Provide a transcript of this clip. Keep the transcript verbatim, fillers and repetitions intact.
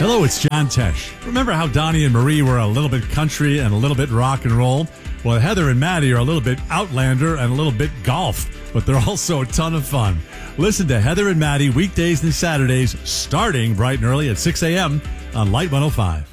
Hello, it's John Tesh. Remember how Donnie and Marie were a little bit country and a little bit rock and roll? Well, Heather and Maddie are a little bit Outlander and a little bit golf, but they're also a ton of fun. Listen to Heather and Maddie weekdays and Saturdays starting bright and early at six a.m. on Light one oh five.